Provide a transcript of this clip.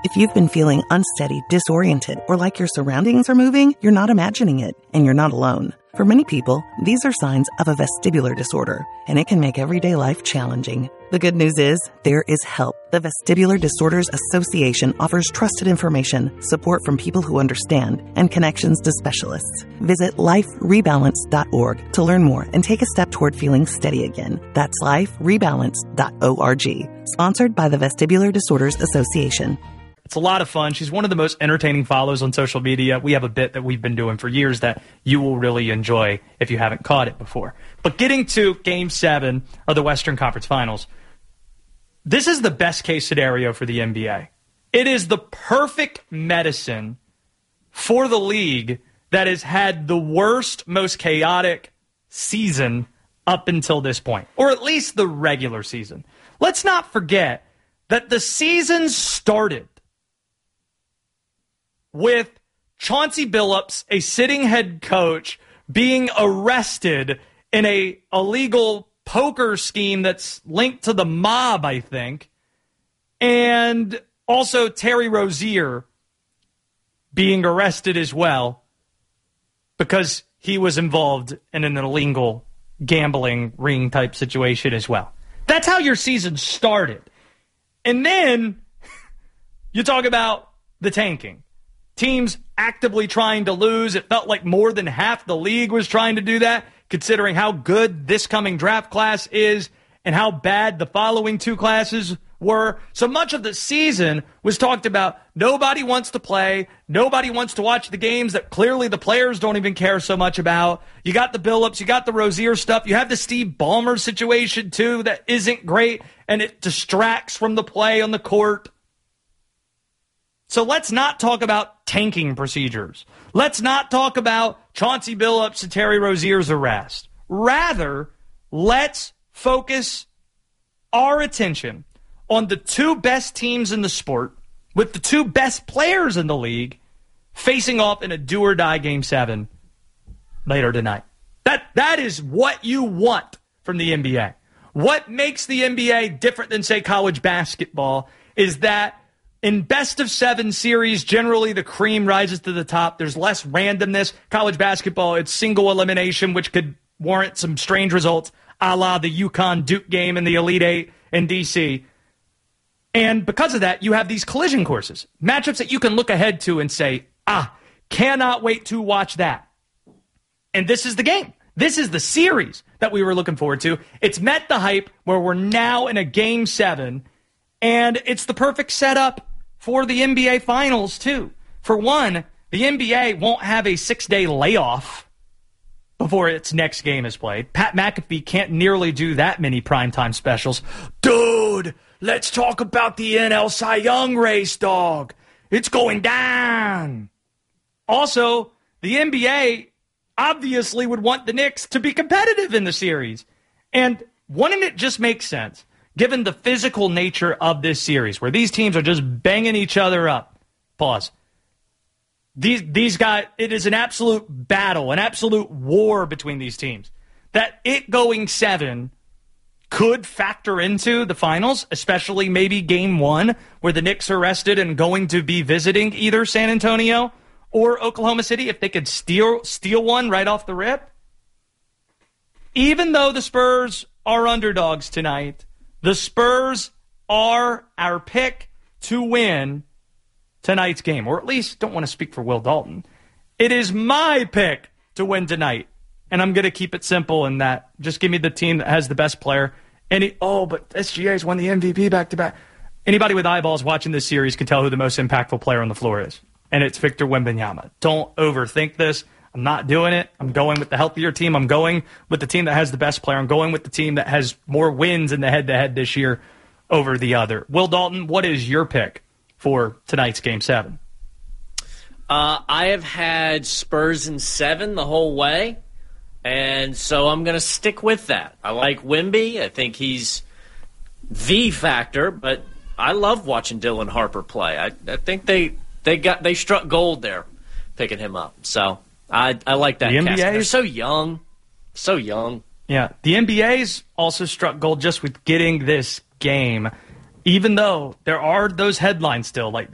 If you've been feeling unsteady, disoriented, or like your surroundings are moving, you're not imagining it, and you're not alone. For many people, these are signs of a vestibular disorder, and it can make everyday life challenging. The good news is, there is help. The Vestibular Disorders Association offers trusted information, support from people who understand, and connections to specialists. Visit liferebalance.org to learn more and take a step toward feeling steady again. That's liferebalance.org. Sponsored by the Vestibular Disorders Association. It's a lot of fun. She's one of the most entertaining follows on social media. We have a bit that we've been doing for years that you will really enjoy if you haven't caught it before. But getting to Game 7 of the Western Conference Finals, this is the best case scenario for the NBA. It is the perfect medicine for the league that has had the worst, most chaotic season up until this point, or at least the regular season. Let's not forget that the season started with Chauncey Billups, a sitting head coach, being arrested in a illegal poker scheme that's linked to the mob, I think, and also Terry Rozier being arrested as well because he was involved in an illegal gambling ring type situation as well. That's how your season started. And then you talk about the tanking. Teams actively trying to lose. It felt like more than half the league was trying to do that, considering how good this coming draft class is and how bad the following two classes were. So much of the season was talked about nobody wants to play, nobody wants to watch the games that clearly the players don't even care so much about. You got the Billups, you got the Rozier stuff, you have the Steve Ballmer situation too that isn't great, and it distracts from the play on the court. So let's not talk about tanking procedures. Let's not talk about Chauncey Billups and Terry Rozier's arrest. Rather, let's focus our attention on the two best teams in the sport with the two best players in the league facing off in a do-or-die Game 7 later tonight. That is what you want from the NBA. What makes the NBA different than, say, college basketball is that in best-of-7 series, generally the cream rises to the top. There's less randomness. College basketball, it's single elimination, which could warrant some strange results, a la the UConn-Duke game in the Elite Eight in D.C. And because of that, you have these collision courses, matchups that you can look ahead to and say, cannot wait to watch that. And this is the game. This is the series that we were looking forward to. It's met the hype where we're now in a Game 7, and it's the perfect setup for the NBA Finals, too. For one, the NBA won't have a 6-day layoff before its next game is played. Pat McAfee can't nearly do that many primetime specials. Dude, let's talk about the NL Cy Young race, dog. It's going down. Also, the NBA obviously would want the Knicks to be competitive in the series. And wouldn't it just make sense, given the physical nature of this series, where these teams are just banging each other up? Pause. These guys, it is an absolute battle, an absolute war between these teams. That it going 7 could factor into the finals, especially maybe Game 1, where the Knicks are rested and going to be visiting either San Antonio or Oklahoma City, if they could steal one right off the rip. Even though the Spurs are underdogs tonight, the Spurs are our pick to win tonight's game, or at least don't want to speak for Will Dalton. It is my pick to win tonight, and I'm going to keep it simple in that just give me the team that has the best player. But SGA's won the MVP back-to-back. Anybody with eyeballs watching this series can tell who the most impactful player on the floor is, and it's Victor Wembanyama. Don't overthink this. I'm not doing it. I'm going with the healthier team. I'm going with the team that has the best player. I'm going with the team that has more wins in the head-to-head this year over the other. Will Dalton, what is your pick for tonight's Game 7? I have had Spurs in 7 the whole way, and so I'm going to stick with that. I like Wemby. I think he's the factor, but I love watching Dylan Harper play. I think they struck gold there picking him up. So I like that. The NBA, they're so young. Yeah, the NBA's also struck gold just with getting this game, even though there are those headlines still, like